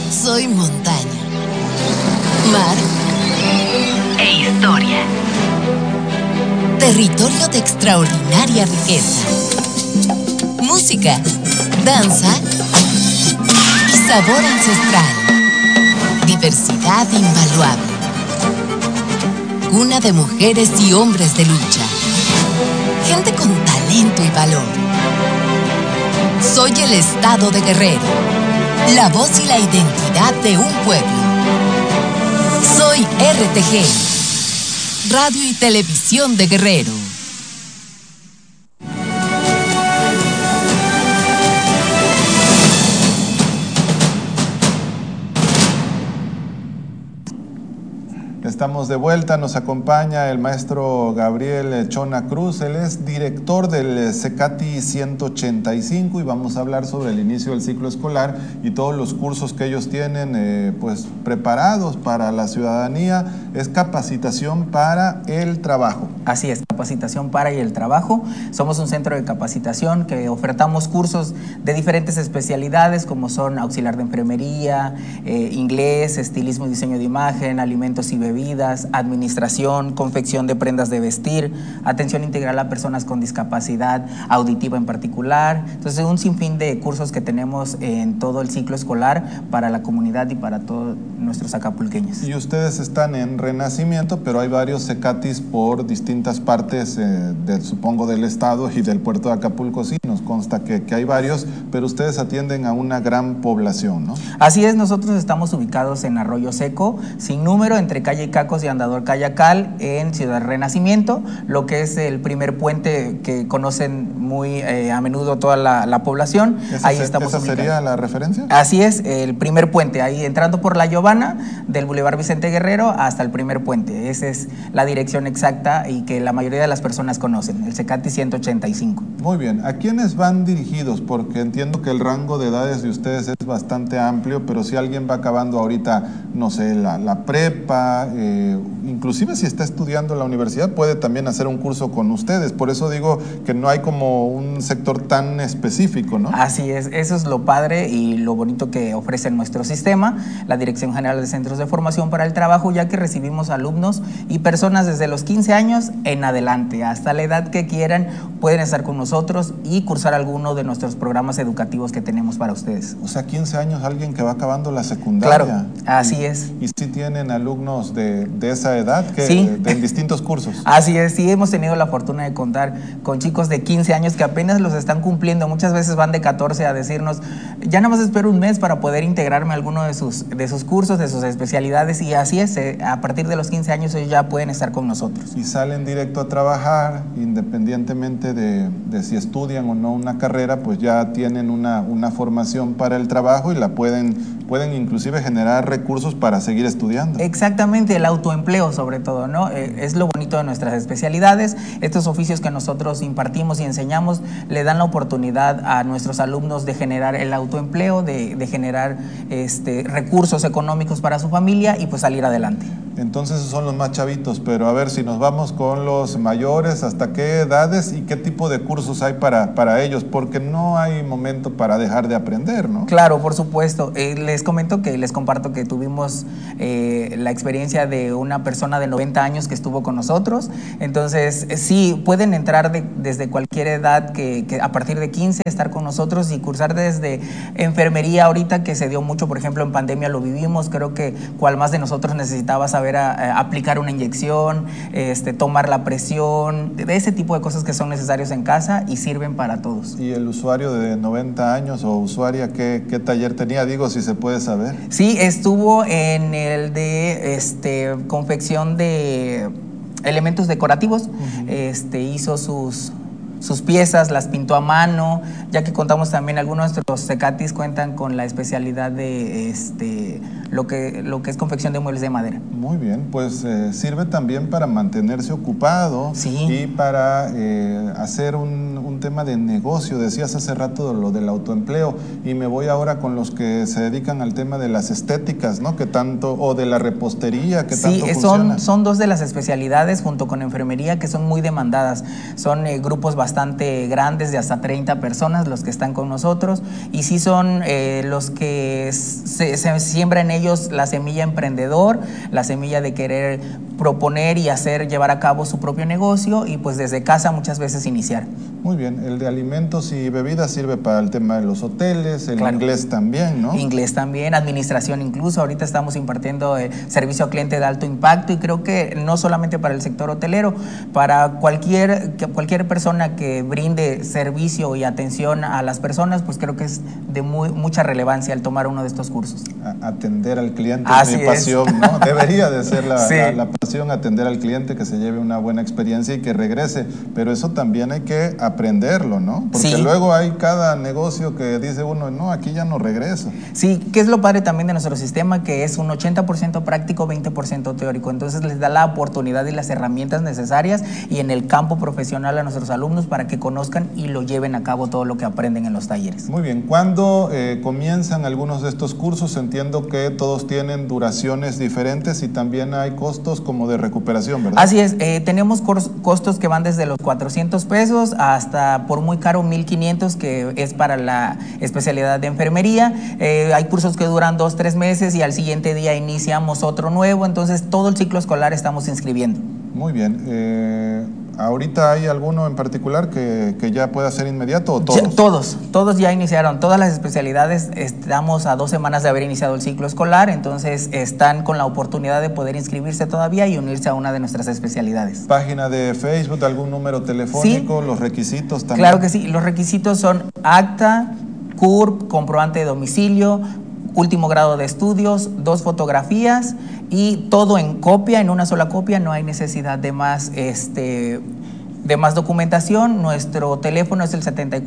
Soy montaña, mar e historia. Territorio de extraordinaria riqueza. Música, danza y sabor ancestral. Diversidad invaluable. Cuna de mujeres y hombres de lucha. Gente con talento y valor. Soy el Estado de Guerrero, la voz y la identidad de un pueblo. Soy RTG, Radio y Televisión de Guerrero. Estamos de vuelta, nos acompaña el maestro Gabriel Chona Cruz, él es director del CECATI 185 y vamos a hablar sobre el inicio del ciclo escolar y todos los cursos que ellos tienen pues preparados para la ciudadanía. Es capacitación para el trabajo. Así es, capacitación para el trabajo. Somos un centro de capacitación que ofertamos cursos de diferentes especialidades como son auxiliar de enfermería, inglés, estilismo y diseño de imagen, alimentos y bebidas, administración, confección de prendas de vestir, atención integral a personas con discapacidad auditiva en particular. Entonces, un sinfín de cursos que tenemos en todo el ciclo escolar para la comunidad y para todos nuestros acapulqueños. Y ustedes están en Renacimiento, pero hay varios CECATIs por distintas partes, supongo, del estado y del puerto de Acapulco. Sí, nos consta que hay varios, pero ustedes atienden a una gran población, ¿no? Así es, nosotros estamos ubicados en Arroyo Seco, sin número, entre calle Cacos y Andador Cayacal, en Ciudad Renacimiento, lo que es el primer puente que conocen muy a menudo toda la población. Ahí estamos ubicados. ¿Esa sería la referencia? Así es, el primer puente, ahí entrando por la Giovana, del Boulevard Vicente Guerrero hasta el primer puente. Esa es la dirección exacta y que la mayoría de las personas conocen, el CECATI 185. Muy bien, ¿a quiénes van dirigidos? Porque entiendo que el rango de edades de ustedes es bastante amplio, pero si alguien va acabando ahorita, no sé, la prepa, inclusive si está estudiando en la universidad, puede también hacer un curso con ustedes. Por eso digo que no hay como un sector tan específico, ¿no? Así es, eso es lo padre y lo bonito que ofrece nuestro sistema, la Dirección General de Centros de Formación para el Trabajo, ya que recibimos alumnos y personas desde los 15 años en adelante, hasta la edad que quieran, pueden estar con nosotros y cursar alguno de nuestros programas educativos que tenemos para ustedes. O sea, 15 años, alguien que va acabando la secundaria. Claro, así es. ¿Y si tienen alumnos de esa edad que sí, en distintos cursos? Así es, sí, hemos tenido la fortuna de contar con chicos de 15 años que apenas los están cumpliendo. Muchas veces van de 14 a decirnos, ya nada más espero un mes para poder integrarme a alguno de sus cursos, de sus especialidades, y así es, a partir de los 15 años ellos ya pueden estar con nosotros. Y salen directo a trabajar, independientemente de si estudian o no una carrera, pues ya tienen una formación para el trabajo y la pueden inclusive generar recursos para seguir estudiando. Exactamente, el autoempleo sobre todo, ¿no? Es lo bonito de nuestras especialidades. Estos oficios que nosotros impartimos y enseñamos le dan la oportunidad a nuestros alumnos de generar el autoempleo, de generar recursos económicos para su familia y pues salir adelante. Entonces esos son los más chavitos, pero a ver si nos vamos con los mayores, ¿hasta qué edades y qué tipo de cursos hay para ellos? Porque no hay momento para dejar de aprender, ¿no? Claro, por supuesto. Les comparto que tuvimos la experiencia de una persona de 90 años que estuvo con nosotros. Entonces, sí, pueden entrar desde cualquier edad, que a partir de 15 estar con nosotros y cursar desde enfermería ahorita, que se dio mucho, por ejemplo, en pandemia lo vivimos. Creo que cual más de nosotros necesitaba saber aplicar una inyección, tomar la presión, de ese tipo de cosas que son necesarios en casa y sirven para todos. ¿Y el usuario de 90 años o usuaria qué taller tenía? Digo, si se puede saber. Sí, estuvo en el de confección de elementos decorativos. Hizo sus piezas, las pintó a mano, ya que contamos también, algunos de nuestros CECATIs cuentan con la especialidad de lo que es confección de muebles de madera. Muy bien, pues sirve también para mantenerse ocupado. Sí. Y para hacer un un tema de negocio. Decías hace rato lo del autoempleo, y me voy ahora con los que se dedican al tema de las estéticas, ¿no? Que tanto, o de la repostería, que tanto funciona. Son dos de las especialidades junto con enfermería que son muy demandadas. Son grupos bastante grandes de hasta 30 personas los que están con nosotros, y sí son los que se siembra en ellos la semilla emprendedor, la semilla de querer proponer y llevar a cabo su propio negocio, y pues desde casa muchas veces iniciar. Muy bien, el de alimentos y bebidas sirve para el tema de los hoteles, el claro. Inglés también, ¿no? Inglés también, administración incluso. Ahorita estamos impartiendo servicio al cliente de alto impacto, y creo que no solamente para el sector hotelero, para cualquier persona que brinde servicio y atención a las personas, pues creo que es de mucha relevancia el tomar uno de estos cursos. Atender al cliente es mi pasión, ¿no? Debería de ser sí. la pasión, atender al cliente, que se lleve una buena experiencia y que regrese, pero eso también hay que aprenderlo, ¿no? Porque sí. luego hay cada negocio que dice uno, no, aquí ya no regreso. Sí, que es lo padre también de nuestro sistema, que es un 80% práctico, 20% teórico. Entonces les da la oportunidad y las herramientas necesarias y en el campo profesional a nuestros alumnos para que conozcan y lo lleven a cabo todo lo que aprenden en los talleres. Muy bien, ¿cuándo comienzan algunos de estos cursos? Entiendo que todos tienen duraciones diferentes y también hay costos como de recuperación, ¿verdad? Así es, tenemos costos que van desde los 400 pesos hasta por muy caro 1,500, que es para la especialidad de enfermería. Hay cursos que duran 2-3 meses y al siguiente día iniciamos otro nuevo, entonces todo el ciclo escolar estamos inscribiendo. Muy bien. ¿Ahorita hay alguno en particular que ya pueda ser inmediato o todos? Todos ya iniciaron, todas las especialidades. Estamos a 2 semanas de haber iniciado el ciclo escolar, entonces están con la oportunidad de poder inscribirse todavía y unirse a una de nuestras especialidades. ¿Página de Facebook, algún número telefónico, sí, los requisitos también? Claro que sí, los requisitos son acta, CURP, comprobante de domicilio, último grado de estudios, 2 fotografías y todo en copia, en una sola copia. No hay necesidad de más documentación. Nuestro teléfono es el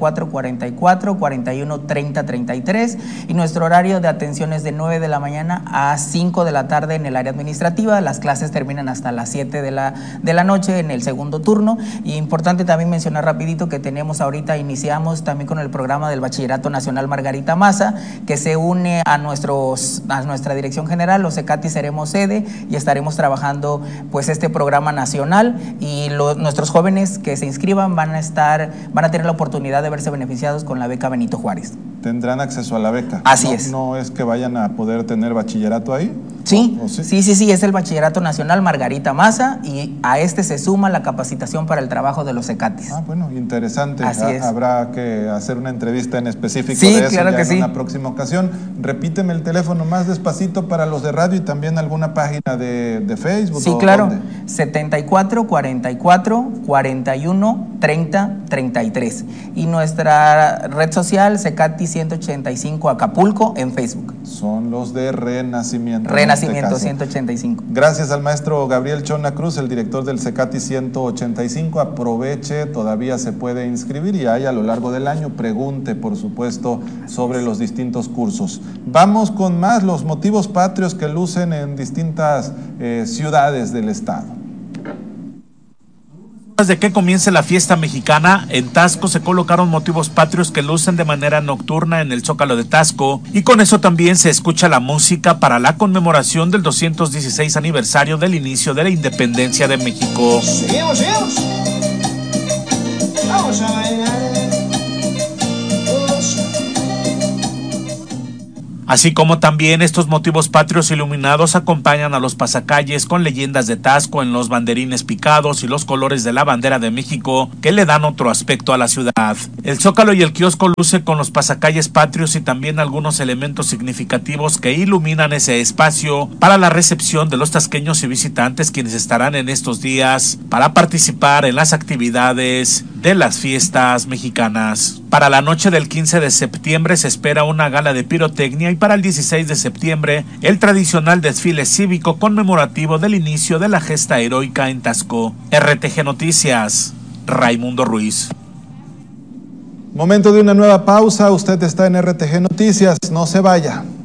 7444-413033 y nuestro horario de atención es de 9 de la mañana a 5 de la tarde en el área administrativa. Las clases terminan hasta las 7 de la noche en el segundo turno. Y importante también mencionar rapidito que iniciamos también con el programa del Bachillerato Nacional Margarita Maza, que se une a nuestra dirección general. Los CECATI seremos sede y estaremos trabajando pues este programa nacional, y nuestros jóvenes que se inscriban van a tener la oportunidad de verse beneficiados con la beca Benito Juárez. ¿Tendrán acceso a la beca? Así es. ¿No es que vayan a poder tener bachillerato ahí? Sí, sí, es el Bachillerato Nacional Margarita Maza, y a este se suma la capacitación para el trabajo de los CECATIs. Bueno, interesante. Así es. Habrá que hacer una entrevista en específico de eso claro ya que en una próxima ocasión. Repíteme el teléfono más despacito para los de radio y también alguna página de Facebook. Sí, claro. 7444-413033 y nuestra red social CECATI 185 Acapulco en Facebook. Son los de Renacimiento. Renacimiento 185. Gracias al maestro Gabriel Chona Cruz, el director del CECATI 185. Aproveche, todavía se puede inscribir y ahí a lo largo del año pregunte, por supuesto, sobre los distintos cursos. Vamos con más, los motivos patrios que lucen en distintas ciudades del estado. De que comience la fiesta mexicana, en Taxco se colocaron motivos patrios que lucen de manera nocturna en el Zócalo de Taxco, y con eso también se escucha la música para la conmemoración del 216 aniversario del inicio de la independencia de México. Seguimos. Vamos a bailar. Así como también estos motivos patrios iluminados acompañan a los pasacalles con leyendas de Taxco en los banderines picados y los colores de la bandera de México que le dan otro aspecto a la ciudad. El Zócalo y el kiosco luce con los pasacalles patrios y también algunos elementos significativos que iluminan ese espacio para la recepción de los tasqueños y visitantes, quienes estarán en estos días para participar en las actividades de las fiestas mexicanas. Para la noche del 15 de septiembre se espera una gala de pirotecnia y para el 16 de septiembre el tradicional desfile cívico conmemorativo del inicio de la gesta heroica en Taxco. RTG Noticias, Raimundo Ruiz. Momento de una nueva pausa, usted está en RTG Noticias, no se vaya.